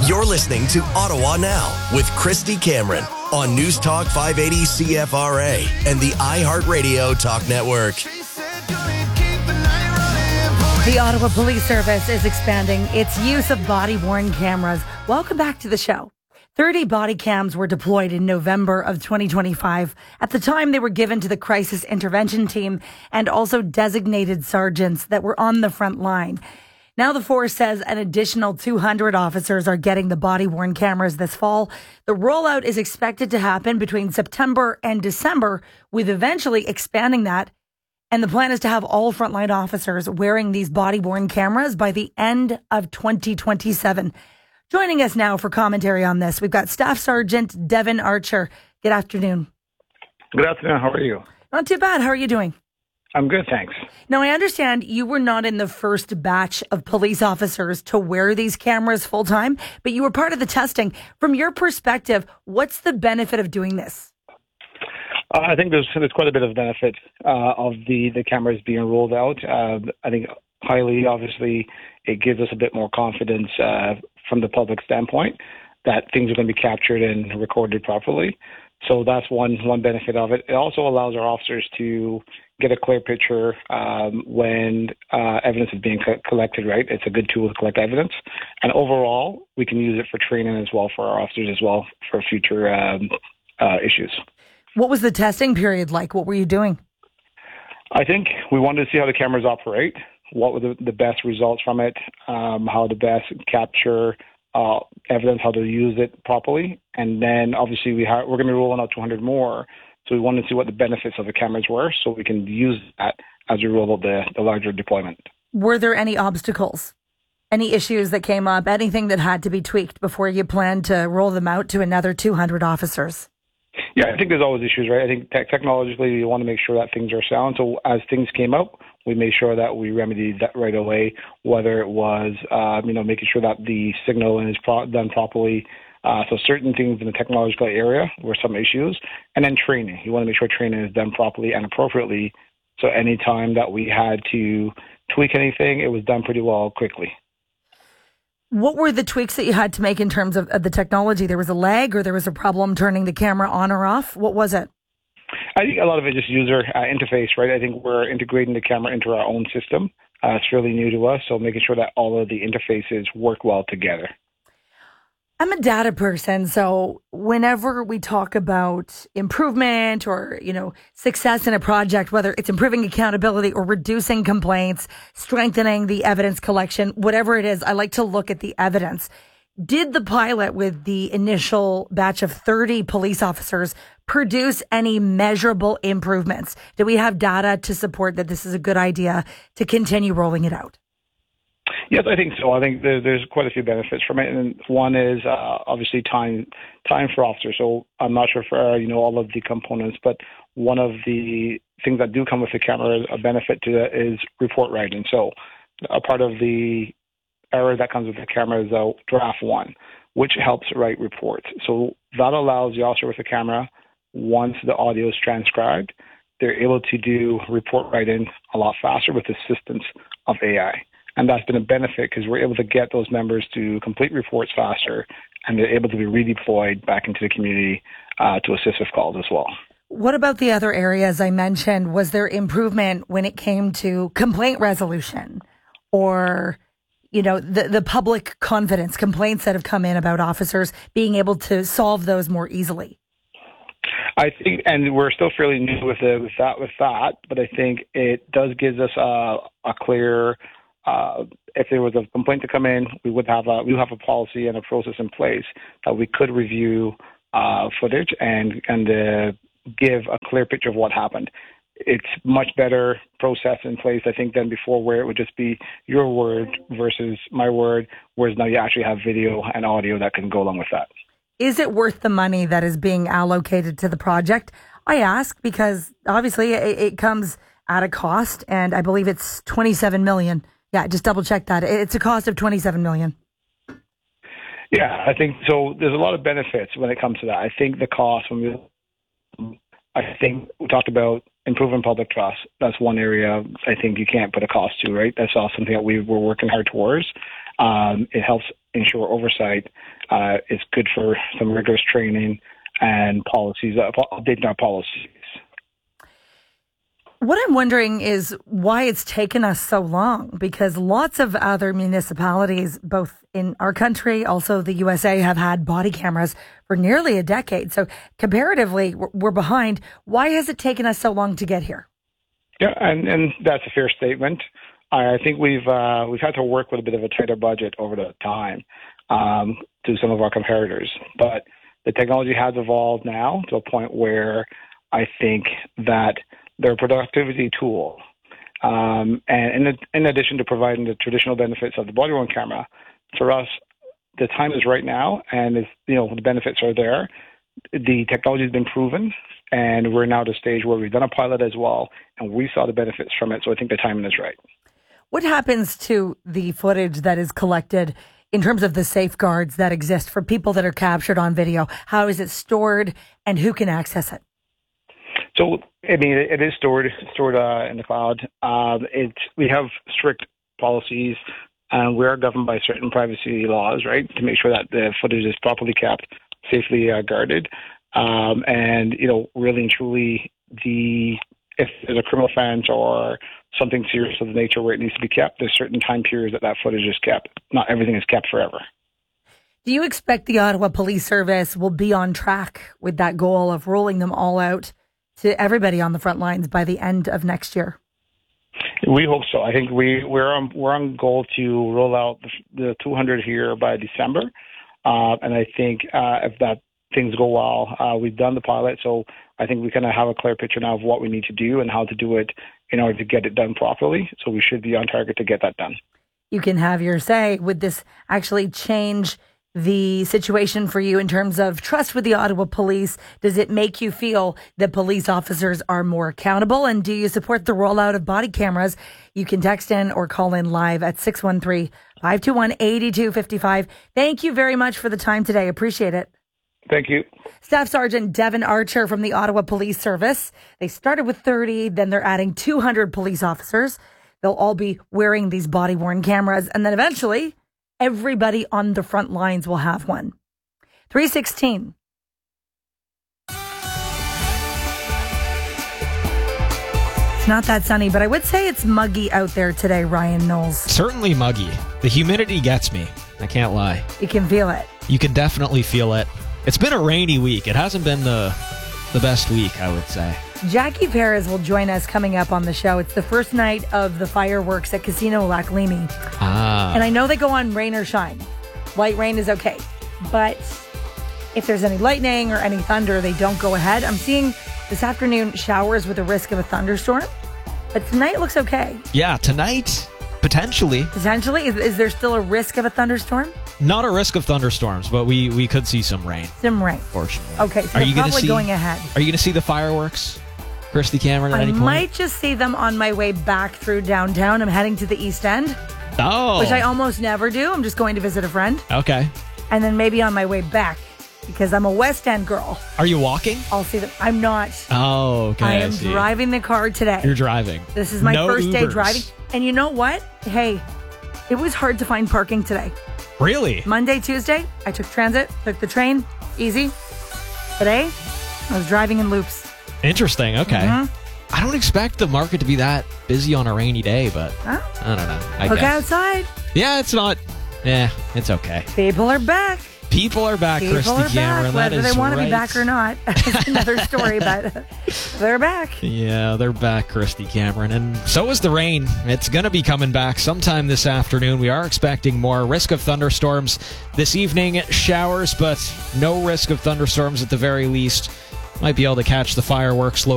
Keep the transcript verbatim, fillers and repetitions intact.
You're listening to Ottawa Now with Christy Cameron on News Talk five eighty C F R A and the iHeartRadio Talk Network. The Ottawa Police Service is expanding its use of body-worn cameras. Welcome back to the show. thirty body cams were deployed in November of twenty twenty-five. At the time, they were given to the crisis intervention team and also designated sergeants that were on the front line. Now the force says an additional two hundred officers are getting the body-worn cameras this fall. The rollout is expected to happen between September and December, with eventually expanding that. And the plan is to have all frontline officers wearing these body-worn cameras by the end of twenty twenty-seven. Joining us now for commentary on this, we've got Staff Sergeant Devin Archer. Good afternoon. Good afternoon. How are you? Not too bad. How are you doing? I'm good, thanks. Now, I understand you were not in the first batch of police officers to wear these cameras full time, but you were part of the testing. From your perspective, what's the benefit of doing this? Uh, I think there's there's quite a bit of benefit uh, of the, the cameras being rolled out. Uh, I think highly, obviously, it gives us a bit more confidence uh, from the public standpoint that things are going to be captured and recorded properly. So that's one one benefit of it. It also allows our officers to get a clear picture um, when uh, evidence is being co- collected, right? It's a good tool to collect evidence. And overall, we can use it for training as well for our officers as well for future um, uh, issues. What was the testing period like? What were you doing? I think we wanted to see how the cameras operate, what were the, the best results from it, um, how to best capture uh, evidence, how to use it properly. And then obviously we ha- we're going to be rolling out two hundred more. So we wanted to see what the benefits of the cameras were so we can use that as we roll out the, the larger deployment. Were there any obstacles, any issues that came up, anything that had to be tweaked before you planned to roll them out to another two hundred officers? Yeah, I think there's always issues, right? I think te- technologically you want to make sure that things are sound. So as things came out, we made sure that we remedied that right away, whether it was, uh, you know, making sure that the signaling is pro- done properly. Uh, so certain things in the technological area were some issues. And then training. You want to make sure training is done properly and appropriately. So any time that we had to tweak anything, it was done pretty well quickly. What were the tweaks that you had to make in terms of, of the technology? There was a lag or there was a problem turning the camera on or off? What was it? I think a lot of it is just user uh, interface, right? I think we're integrating the camera into our own system. Uh, it's really new to us, so making sure that all of the interfaces work well together. I'm a data person, so whenever we talk about improvement or, you know, success in a project, whether it's improving accountability or reducing complaints, strengthening the evidence collection, whatever it is, I like to look at the evidence. Did the pilot with the initial batch of thirty police officers produce any measurable improvements? Do we have data to support that this is a good idea to continue rolling it out? Yes, I think so. I think there, there's quite a few benefits from it, and one is uh, obviously time time for officers. So I'm not sure for uh, you know all of the components, but one of the things that do come with the camera, a benefit to that is report writing. So a part of the error that comes with the camera is a draft one, which helps write reports. So that allows the officer with the camera, once the audio is transcribed, they're able to do report writing a lot faster with the assistance of A I. And that's been a benefit because we're able to get those members to complete reports faster, and they're able to be redeployed back into the community uh, to assist with calls as well. What about the other areas I mentioned? Was there improvement when it came to complaint resolution or, you know, the, the public confidence complaints that have come in about officers being able to solve those more easily? I think, and we're still fairly new with, the, with that, with that, but I think it does give us a, a clear. Uh, if there was a complaint to come in, we would have a we would have a policy and a process in place that we could review uh, footage and and uh, give a clear picture of what happened. It's much better process in place, I think, than before, where it would just be your word versus my word, whereas now you actually have video and audio that can go along with that. Is it worth the money that is being allocated to the project? I ask because obviously it, it comes at a cost, and I believe it's twenty-seven million dollars. Yeah, just double check that. It's a cost of twenty-seven million dollars. Yeah, I think so. There's a lot of benefits when it comes to that. I think the cost, when we, I think we talked about improving public trust. That's one area I think you can't put a cost to, right? That's all something that we were working hard towards. Um, it helps ensure oversight. Uh, it's good for some rigorous training and policies, uh, updating our policies. What I'm wondering is why it's taken us so long, because lots of other municipalities, both in our country, also the U S A, have had body cameras for nearly a decade. So comparatively, we're behind. Why has it taken us so long to get here? Yeah, and, and that's a fair statement. I think we've uh, we've had to work with a bit of a tighter budget over the time um, to some of our competitors. But the technology has evolved now to a point where I think that they're a productivity tool. Um, and in, in addition to providing the traditional benefits of the body-worn camera, for us, the time is right now, and it's, you know, the benefits are there. The technology has been proven, and we're now at a stage where we've done a pilot as well, and we saw the benefits from it, so I think the timing is right. What happens to the footage that is collected in terms of the safeguards that exist for people that are captured on video? How is it stored, and who can access it? So, I mean, it is stored stored uh, in the cloud. Um, it we have strict policies, and we are governed by certain privacy laws, right, to make sure that the footage is properly kept, safely uh, guarded, um, and you know, really and truly, the if there's a criminal offense or something serious of the nature where it needs to be kept, there's certain time periods that that footage is kept. Not everything is kept forever. Do you expect the Ottawa Police Service will be on track with that goal of rolling them all out to everybody on the front lines by the end of next year? We hope so. I think we, we're on we're on goal to roll out the, the two hundred here by December, uh, and I think uh, if that things go well, uh, we've done the pilot, so I think we kind of have a clear picture now of what we need to do and how to do it in order to get it done properly. So we should be on target to get that done. You can have your say. Would this actually change the situation for you in terms of trust with the Ottawa police? Does it make you feel that police officers are more accountable? And do you support the rollout of body cameras? You can text in or call in live at six one three, five two one, eight two five five. Thank you very much for the time today. Appreciate it. Thank you. Staff Sergeant Devin Archer from the Ottawa Police Service. They started with thirty, then they're adding two hundred police officers. They'll all be wearing these body-worn cameras, and then eventually everybody on the front lines will have one. three sixteen. It's not that sunny, but I would say it's muggy out there today, Ryan Knowles. Certainly muggy. The humidity gets me. I can't lie. You can feel it. You can definitely feel it. It's been a rainy week. It hasn't been the the best week, I would say. Jackie Perez will join us coming up on the show. It's the first night of the fireworks at Casino Lac Leamy. Ah. And I know they go on rain or shine. Light rain is okay. But if there's any lightning or any thunder, they don't go ahead. I'm seeing this afternoon showers with a risk of a thunderstorm. But tonight looks okay. Yeah, tonight, potentially. Potentially? Is, is there still a risk of a thunderstorm? Not a risk of thunderstorms, but we, we could see some rain. Some rain. Fortunately. Okay, so are they're you probably gonna see, going ahead. Are you going to see the fireworks, Christy Cameron, at I any point? I might just see them on my way back through downtown. I'm heading to the East End. Oh. Which I almost never do. I'm just going to visit a friend. Okay. And then maybe on my way back, because I'm a West End girl. Are you walking? I'll see them. I'm not. Oh, okay. I am I see. driving the car today. You're driving. This is my no first Ubers. day driving. And you know what? Hey, it was hard to find parking today. Really? Monday, Tuesday, I took transit, took the train, easy. Today, I was driving in loops. Interesting. Okay. Mm-hmm. I don't expect the market to be that busy on a rainy day, but Huh? I don't know. I Look guess. outside. Yeah, it's not. Yeah, it's okay. People are back. People are back, People Christy are Cameron. back. That Whether is they want right. to be back or not, that's another story, but they're back. Yeah, they're back, Christy Cameron. And so is the rain. It's going to be coming back sometime this afternoon. We are expecting more risk of thunderstorms this evening. Showers, but no risk of thunderstorms at the very least. Might be able to catch the fireworks low.